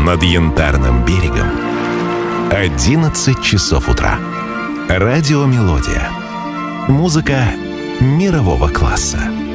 над Янтарным берегом 11 часов утра. Радио «Мелодия». Музыка мирового класса.